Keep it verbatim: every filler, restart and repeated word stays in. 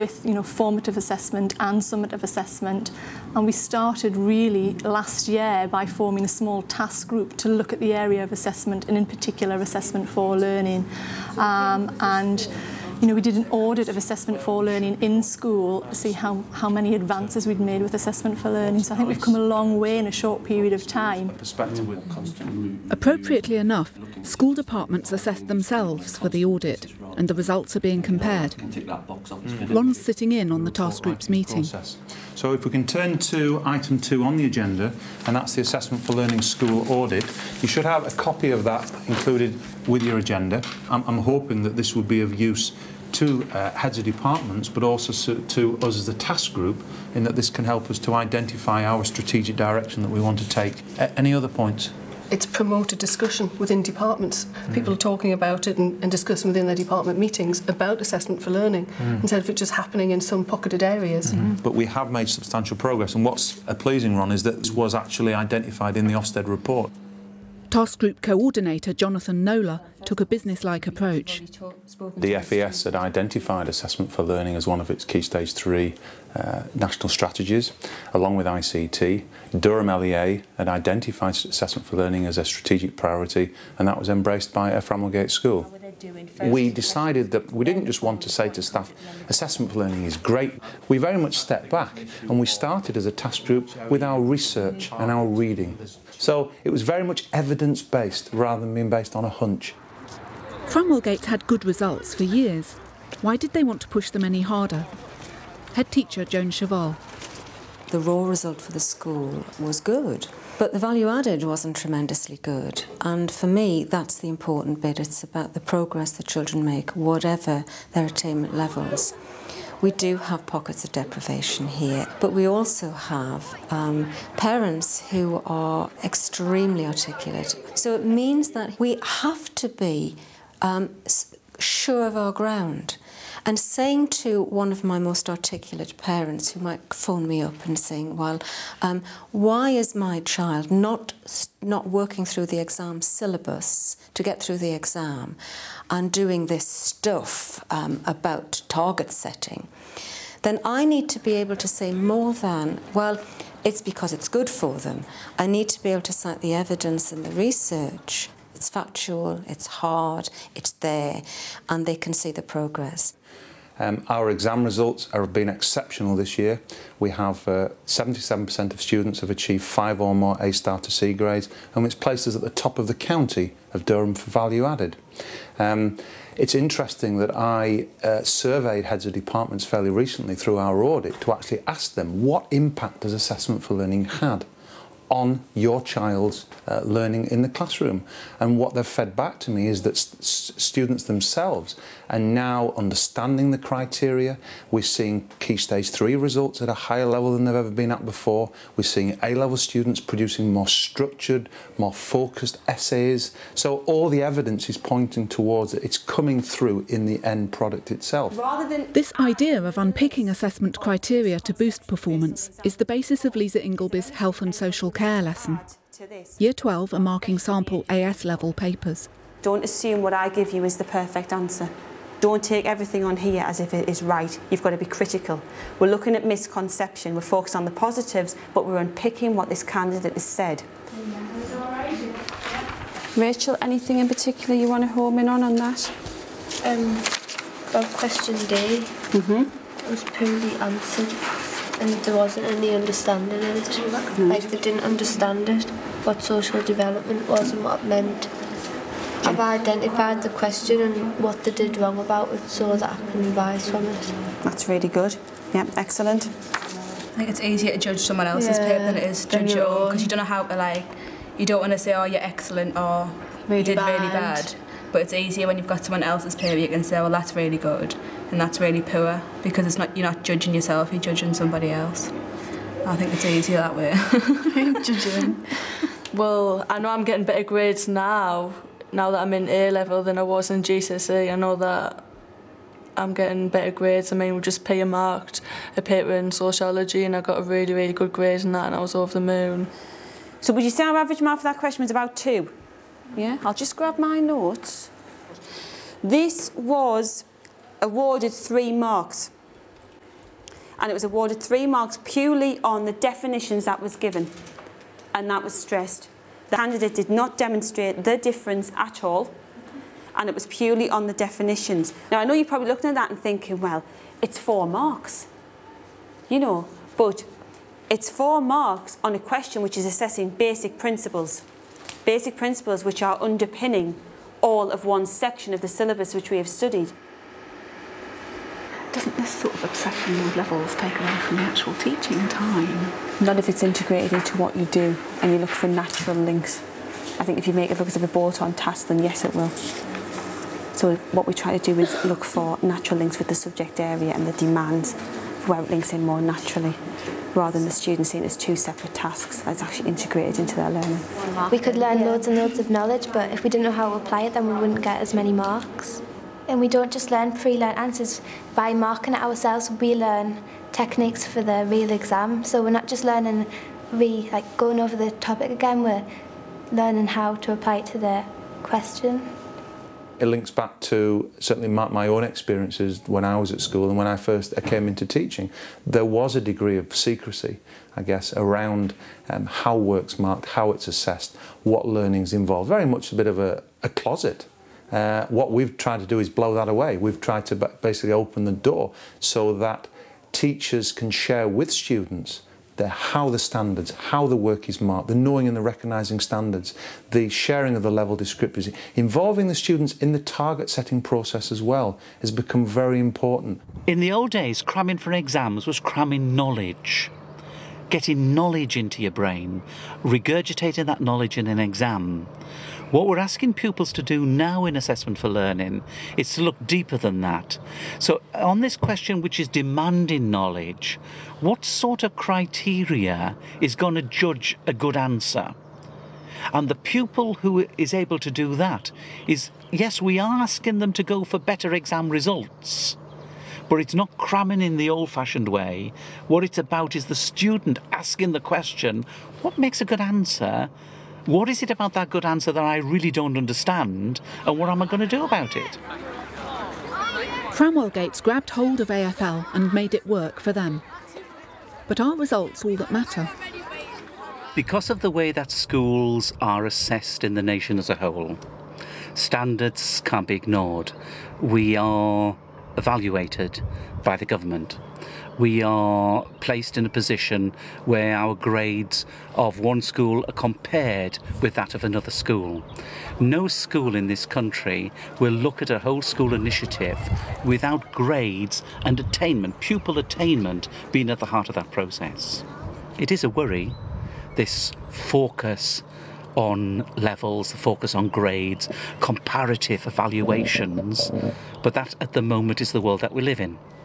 with, you know, formative assessment and summative assessment, and we started really last year by forming a small task group to look at the area of assessment, and in particular assessment for learning. Um, and you know, we did an audit of assessment for learning in school to see how, how many advances we'd made with assessment for learning. So I think we've come a long way in a short period of time. Appropriately enough, school departments assessed themselves for the audit, and the results are being compared. Ron's sitting in on the task group's meeting. So if we can turn to item two on the agenda, and that's the Assessment for Learning School Audit. You should have a copy of that included with your agenda. I'm, I'm hoping that this will be of use to uh, heads of departments, but also to us as the task group, in that this can help us to identify our strategic direction that we want to take. Uh, any other points? It's promoted discussion within departments. Mm. People are talking about it and, and discussing within their department meetings about assessment for learning, mm. instead of it just happening in some pocketed areas. Mm-hmm. But we have made substantial progress, and what's pleasing, Ron, is that this was actually identified in the Ofsted report. Task Group Coordinator Jonathan Nola took a business-like approach. The F E S had identified assessment for learning as one of its Key Stage three uh, national strategies, along with I C T. Durham L E A had identified assessment for learning as a strategic priority, and that was embraced by uh, Framwellgate School. We decided that we didn't just want to say to staff, assessment for learning is great. We very much stepped back, and we started as a task group with our research and our reading. So it was very much evidence-based rather than being based on a hunch. Framwellgate's had good results for years. Why did they want to push them any harder? Head teacher Joan Cheval. The raw result for the school was good, but the value added wasn't tremendously good. And for me, that's the important bit. It's about the progress the children make, whatever their attainment levels. We do have pockets of deprivation here, but we also have um, parents who are extremely articulate. So it means that we have to be um, sure of our ground. And saying to one of my most articulate parents who might phone me up and saying, well, um, why is my child not, not working through the exam syllabus to get through the exam and doing this stuff um, about target setting, then I need to be able to say more than, well, it's because it's good for them. I need to be able to cite the evidence and the research. It's factual, it's hard, it's there, and they can see the progress. Um, our exam results have been exceptional this year. We have seventy-seven percent uh, of students have achieved five or more A star to C grades, and it's placed us at the top of the county of Durham for value added. Um, it's interesting that I uh, surveyed heads of departments fairly recently through our audit to actually ask them, what impact has assessment for learning had on your child's uh, learning in the classroom? And what they've fed back to me is that st students themselves are now understanding the criteria. We're seeing Key Stage three results at a higher level than they've ever been at before. We're seeing A-level students producing more structured, more focused essays. So all the evidence is pointing towards it. It's coming through in the end product itself. This idea of unpicking assessment criteria to boost performance is the basis of Lisa Ingleby's health and social care lesson. Year twelve are marking sample A S level papers. Don't assume what I give you is the perfect answer. Don't take everything on here as if it is right. You've got to be critical. We're looking at misconception. We're focused on the positives, but we're unpicking what this candidate has said. Rachel, anything in particular you want to home in on on that? Um, well, question D. Mm-hmm. It was poorly answered, and there wasn't any understanding in it. Mm. Like they didn't understand it, what social development was and what it meant. I've identified the question and what they did wrong about it so that I can revise from it. That's really good. Yeah, excellent. I think it's easier to judge someone else's yeah, paper than it is to judge your own, because you don't know how to, like, you don't want to say, oh, you're excellent or really you did bad. really bad. But it's easier when you've got someone else's paper, you can say, well, that's really good and that's really poor, because it's not, you're not judging yourself, you're judging somebody else. I think it's easier that way. Judging. Well, I know I'm getting better grades now, now that I'm in A level than I was in G C S E. I know that I'm getting better grades. I mean, we just peer marked a paper in sociology and I got a really, really good grade in that and I was over the moon. So would you say our average mark for that question was about two? Yeah, I'll just grab my notes. This was awarded three marks. and it was awarded three marks purely on the definitions that was given, and that was stressed. The candidate did not demonstrate the difference at all, and it was purely on the definitions. Now, I know you're probably looking at that and thinking, well, it's four marks, you know, but it's four marks on a question which is assessing basic principles, basic principles which are underpinning all of one section of the syllabus which we have studied. Doesn't this sort of obsession with levels take away from the actual teaching time? Not if it's integrated into what you do and you look for natural links. I think if you make it look as if a bolt-on task, then yes, it will. So what we try to do is look for natural links with the subject area and the demands where it links in more naturally, rather than the students seeing it as two separate tasks that's actually integrated into their learning. We could learn loads and loads of knowledge, but if we didn't know how to apply it, then we wouldn't get as many marks. And we don't just learn pre-learned answers. By marking it ourselves, we learn techniques for the real exam. So we're not just learning, re, like going over the topic again, we're learning how to apply it to the question. It links back to certainly my, my own experiences when I was at school and when I first came into teaching. There was a degree of secrecy, I guess, around um, how work's marked, how it's assessed, what learning's involved. Very much a bit of a, a closet. Uh, what we've tried to do is blow that away. We've tried to basically open the door so that teachers can share with students the, how the standards, how the work is marked, the knowing and the recognising standards, the sharing of the level descriptors. Involving the students in the target setting process as well has become very important. In the old days, cramming for exams was cramming knowledge. Getting knowledge into your brain, regurgitating that knowledge in an exam. What we're asking pupils to do now in Assessment for Learning is to look deeper than that. So on this question which is demanding knowledge, what sort of criteria is going to judge a good answer? And the pupil who is able to do that is, yes, we are asking them to go for better exam results, but it's not cramming in the old-fashioned way. What it's about is the student asking the question, what makes a good answer? What is it about that good answer that I really don't understand, and what am I going to do about it? Cranwell Gates grabbed hold of A F L and made it work for them. But are results all that matter? Because of the way that schools are assessed in the nation as a whole, standards can't be ignored. We are evaluated by the government. We are placed in a position where our grades of one school are compared with that of another school. No school in this country will look at a whole school initiative without grades and attainment, pupil attainment, being at the heart of that process. It is a worry, this focus on levels, the focus on grades, comparative evaluations, but that at the moment is the world that we live in.